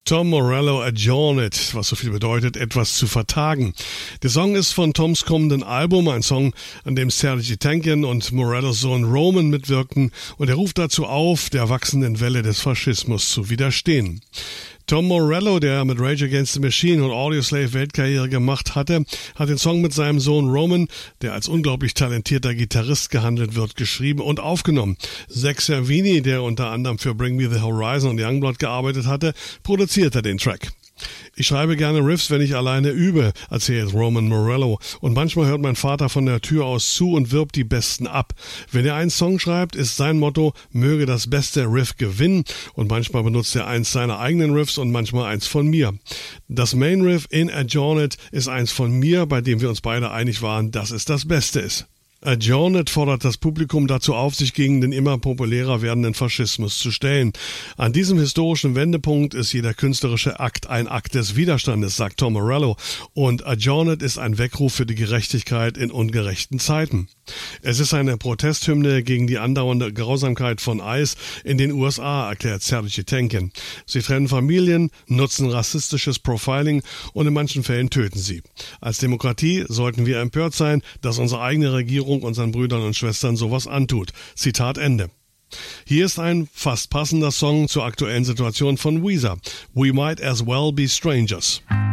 Tom Morello Adjourned, was so viel bedeutet, etwas zu vertagen. Der Song ist von Toms kommenden Album, ein Song, an dem Serj Tankian und Morellos Sohn Roman mitwirkten, und er ruft dazu auf, der wachsenden Welle des Faschismus zu widerstehen. Tom Morello, der mit Rage Against the Machine und Audioslave Weltkarriere gemacht hatte, hat den Song mit seinem Sohn Roman, der als unglaublich talentierter Gitarrist gehandelt wird, geschrieben und aufgenommen. Zach Cervini, der unter anderem für Bring Me the Horizon und Youngblood gearbeitet hatte, produzierte den Track. Ich schreibe gerne Riffs, wenn ich alleine übe, erzählt Roman Morello. Und manchmal hört mein Vater von der Tür aus zu und wirbt die Besten ab. Wenn er einen Song schreibt, ist sein Motto, möge das beste Riff gewinnen. Und manchmal benutzt er eins seiner eigenen Riffs und manchmal eins von mir. Das Main Riff in Adjourned ist eins von mir, bei dem wir uns beide einig waren, dass es das Beste ist. Adjourned fordert das Publikum dazu auf, sich gegen den immer populärer werdenden Faschismus zu stellen. An diesem historischen Wendepunkt ist jeder künstlerische Akt ein Akt des Widerstandes, sagt Tom Morello. Und Adjourned ist ein Weckruf für die Gerechtigkeit in ungerechten Zeiten. Es ist eine Protesthymne gegen die andauernde Grausamkeit von ICE in den USA, erklärt Serj Tankian. Sie trennen Familien, nutzen rassistisches Profiling und in manchen Fällen töten sie. Als Demokratie sollten wir empört sein, dass unsere eigene Regierung unseren Brüdern und Schwestern sowas antut. Zitat Ende. Hier ist ein fast passender Song zur aktuellen Situation von Weezer. We Might As Well Be Strangers.